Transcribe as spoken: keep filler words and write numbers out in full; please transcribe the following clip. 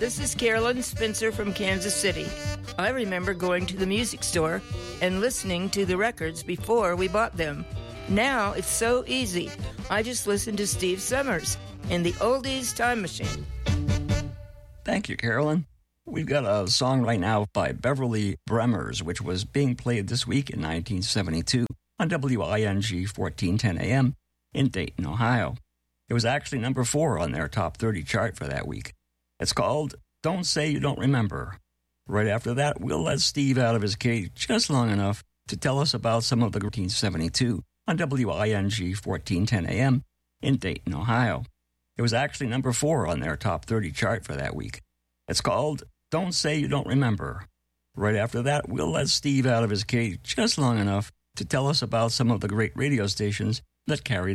this is Carolyn Spencer from Kansas City. I remember going to the music store and listening to the records before we bought them. Now it's so easy. I just listen to Steve Summers in the Oldies Time Machine. Thank you, Carolyn. We've got a song right now by Beverly Bremmers, which was being played this week in nineteen seventy-two on W I N G fourteen ten A M in Dayton, Ohio. It was actually number four on their top thirty chart for that week. It's called Don't Say You Don't Remember. Right after that, we'll let Steve out of his cage just long enough to tell us about some of the nineteen seventy-two on W I N G fourteen ten A M in Dayton, Ohio. It was actually number four on their top thirty chart for that week. It's called Don't Say You Don't Remember. Right after that, we'll let Steve out of his cage just long enough to tell us about some of the great radio stations that carried